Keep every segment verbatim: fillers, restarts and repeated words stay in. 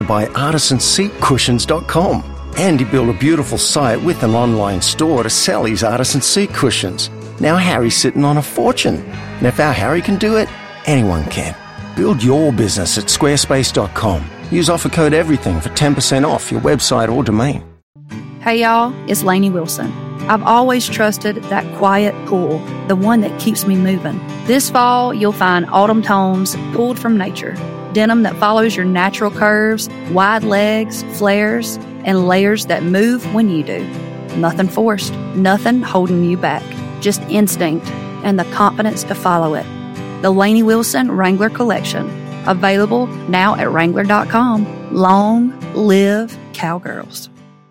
by artisan seat cushions dot com. And he built a beautiful site with an online store to sell his artisan seat cushions. Now Harry's sitting on a fortune. And if our Harry can do it, anyone can. Build your business at squarespace dot com. Use offer code EVERYTHING for ten percent off your website or domain. Hey y'all, it's Lainey Wilson. I've always trusted that quiet pull, the one that keeps me moving. This fall, you'll find autumn tones pulled from nature. Denim that follows your natural curves, wide legs, flares, and layers that move when you do. Nothing forced, nothing holding you back. Just instinct and the confidence to follow it. The Lainey Wilson Wrangler Collection. Available now at wrangler dot com. Long live Cowgirls.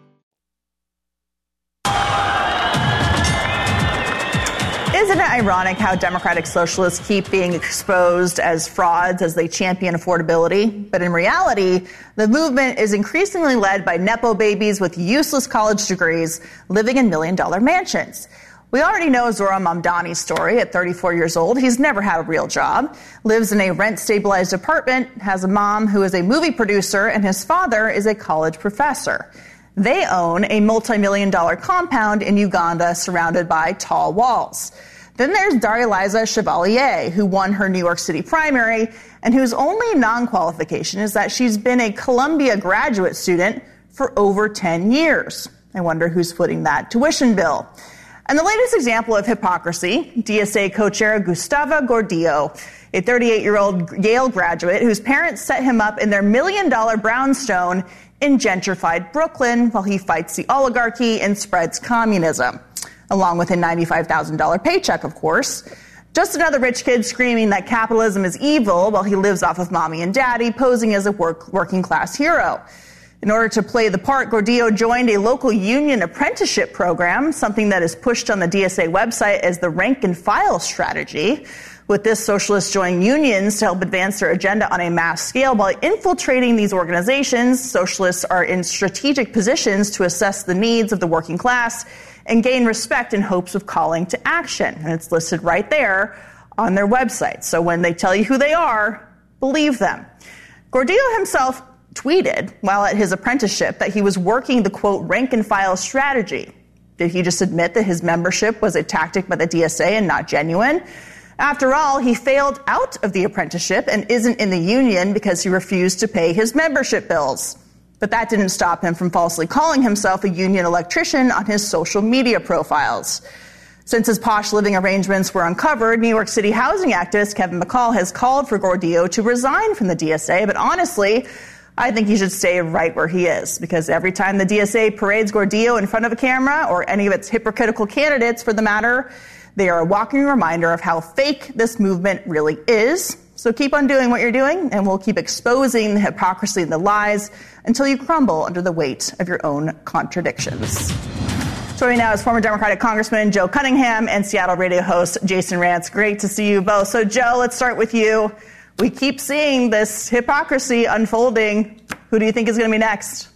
Isn't it ironic how Democratic socialists keep being exposed as frauds as they champion affordability? But in reality, the movement is increasingly led by Nepo babies with useless college degrees living in million-dollar mansions. We already know Zohran Mamdani's story. At thirty-four years old, he's never had a real job, lives in a rent-stabilized apartment, has a mom who is a movie producer, and his father is a college professor. They own a multi-million dollar compound in Uganda surrounded by tall walls. Then there's Darya-Liza Chevalier, who won her New York City primary and whose only non-qualification is that she's been a Columbia graduate student for over ten years. I wonder who's footing that tuition bill. And the latest example of hypocrisy, D S A co-chair Gustavo Gordillo, a thirty-eight-year-old Yale graduate whose parents set him up in their million-dollar brownstone in gentrified Brooklyn while he fights the oligarchy and spreads communism, along with a ninety-five thousand dollars paycheck, of course. Just another rich kid screaming that capitalism is evil while he lives off of mommy and daddy, posing as a work, working-class hero. In order to play the part, Gordillo joined a local union apprenticeship program, something that is pushed on the D S A website as the rank-and-file strategy. With this, socialists join unions to help advance their agenda on a mass scale. By infiltrating these organizations, socialists are in strategic positions to assess the needs of the working class and gain respect in hopes of calling to action. And it's listed right there on their website. So when they tell you who they are, believe them. Gordillo himself tweeted while at his apprenticeship that he was working the, quote, rank-and-file strategy. Did he just admit that his membership was a tactic by the D S A and not genuine? After all, he failed out of the apprenticeship and isn't in the union because he refused to pay his membership bills. But that didn't stop him from falsely calling himself a union electrician on his social media profiles. Since his posh living arrangements were uncovered, New York City housing activist Kevin McCall has called for Gordillo to resign from the D S A. But honestly, I think he should stay right where he is, because every time the D S A parades Gordillo in front of a camera, or any of its hypocritical candidates for the matter, they are a walking reminder of how fake this movement really is. So keep on doing what you're doing, and we'll keep exposing the hypocrisy and the lies until you crumble under the weight of your own contradictions. Joining now is former Democratic Congressman Joe Cunningham and Seattle radio host Jason Rantz. Great to see you both. So, Joe, let's start with you. We keep seeing this hypocrisy unfolding. Who do you think is going to be next?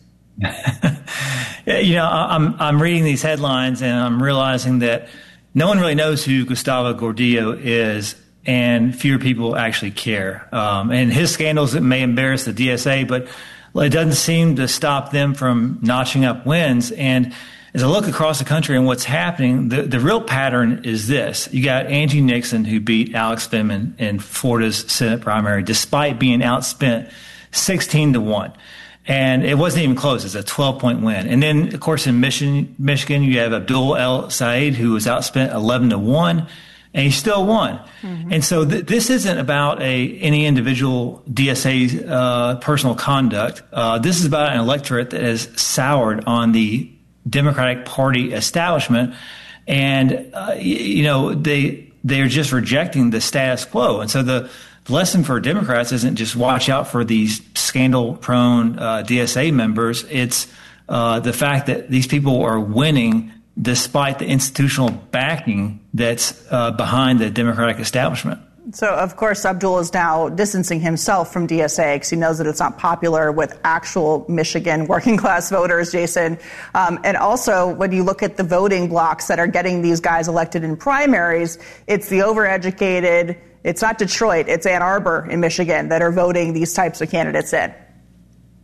You know, I'm I'm reading these headlines and I'm realizing that no one really knows who Gustavo Gordillo is, and fewer people actually care. Um, and his scandals may embarrass the D S A, but it doesn't seem to stop them from notching up wins. And as I look across the country and what's happening, the, the real pattern is this. You got Angie Nixon, who beat Alex Vindman in Florida's Senate primary, despite being outspent sixteen to one. And it wasn't even close. It's a twelve-point win. And then, of course, in Michigan, Michigan, you have Abdul El Sayed, who was outspent eleven to one, and he still won. Mm-hmm. And so th- this isn't about a any individual D S A uh, personal conduct. Uh, this is about an electorate that has soured on the Democratic Party establishment, and uh, you know they they are just rejecting the status quo. And so the The lesson for Democrats isn't just watch out for these scandal-prone uh, D S A members. It's uh, the fact that these people are winning despite the institutional backing that's uh, behind the Democratic establishment. So, of course, Abdul is now distancing himself from D S A because he knows that it's not popular with actual Michigan working-class voters, Jason. Um, and also, when you look at the voting blocks that are getting these guys elected in primaries, it's the overeducated. It's not Detroit, it's Ann Arbor in Michigan that are voting these types of candidates in.